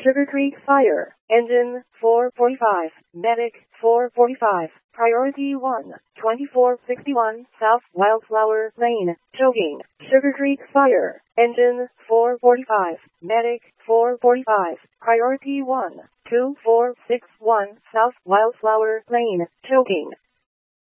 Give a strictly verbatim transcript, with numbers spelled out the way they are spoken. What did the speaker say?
Sugar Creek Fire. Engine four forty-five. Medic four forty-five. Priority one. twenty-four sixty-one South Wildflower Lane. Choking. Sugar Creek Fire. Engine four forty-five. Medic four forty-five. Priority one. two four six one South Wildflower Lane. Choking.